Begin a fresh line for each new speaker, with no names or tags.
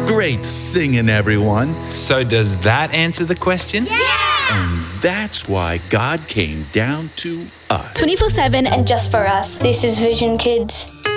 Great singing, everyone.
So does that answer the question?
And that's why God came down to us.
24/7 and just for us.
This is Vision Kids.